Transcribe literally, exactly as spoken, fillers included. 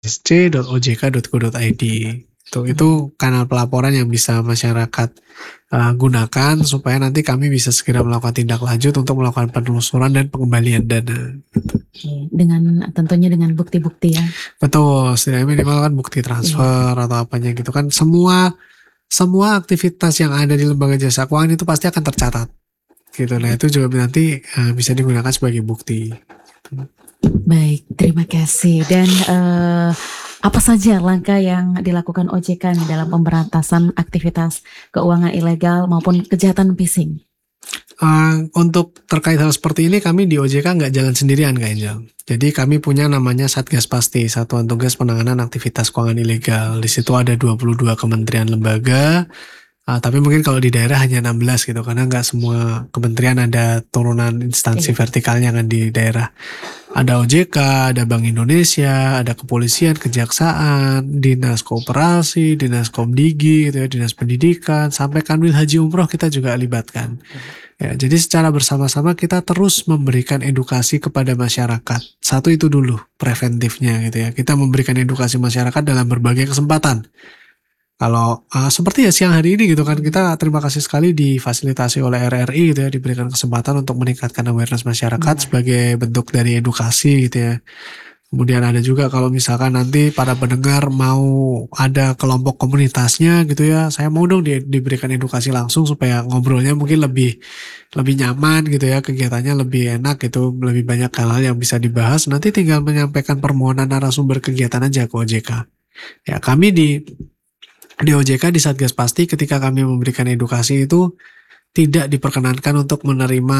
c dot o j k dot go dot i d. Itu, itu kanal pelaporan yang bisa masyarakat uh, gunakan supaya nanti kami bisa segera melakukan tindak lanjut untuk melakukan penelusuran dan pengembalian dana. Dengan tentunya dengan bukti-bukti ya. Betul, setidaknya minimal kan bukti transfer yeah. atau apanya gitu kan. Semua semua aktivitas yang ada di lembaga jasa keuangan itu pasti akan tercatat. Gitu. Nah, itu juga nanti uh, bisa digunakan sebagai bukti. Baik, terima kasih. Dan uh, apa saja langkah yang dilakukan O J K nih dalam pemberantasan aktivitas keuangan ilegal maupun kejahatan phishing? Uh, untuk terkait hal seperti ini, kami di O J K nggak jalan sendirian, Kak Angel. Jadi kami punya namanya Satgas Pasti, Satuan Tugas Penanganan Aktivitas Keuangan Ilegal. Di situ ada dua puluh dua kementerian lembaga, uh, tapi mungkin kalau di daerah hanya enam belas gitu, karena nggak semua kementerian ada turunan instansi vertikalnya kan di daerah. Ada O J K, ada Bank Indonesia, ada Kepolisian, Kejaksaan, Dinas Koperasi, Dinas Komdigi, gitu ya, Dinas Pendidikan, sampai Kanwil Haji Umroh kita juga libatkan. Ya, jadi secara bersama-sama kita terus memberikan edukasi kepada masyarakat. Satu itu dulu preventifnya gitu ya. Kita memberikan edukasi masyarakat dalam berbagai kesempatan. Kalau uh, seperti ya siang hari ini gitu kan, kita terima kasih sekali difasilitasi oleh R R I gitu ya, diberikan kesempatan untuk meningkatkan awareness masyarakat hmm. sebagai bentuk dari edukasi gitu ya. Kemudian ada juga kalau misalkan nanti para pendengar mau ada kelompok komunitasnya gitu ya, saya mau dong di, diberikan edukasi langsung supaya ngobrolnya mungkin lebih lebih nyaman gitu ya, kegiatannya lebih enak gitu, lebih banyak hal-hal yang bisa dibahas. Nanti tinggal menyampaikan permohonan narasumber kegiatan aja ke O J K. Ya, kami di Di O J K, di Satgas Pasti, ketika kami memberikan edukasi itu tidak diperkenankan untuk menerima